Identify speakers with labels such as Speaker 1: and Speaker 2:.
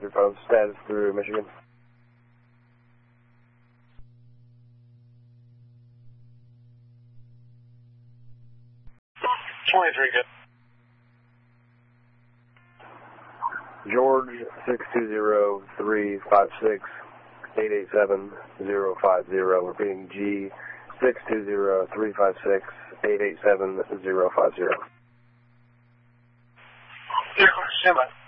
Speaker 1: your phone status through Michigan.
Speaker 2: 23, good.
Speaker 1: George 620-356-887-050. Repeating G 620-356-887-050.
Speaker 2: Stand by.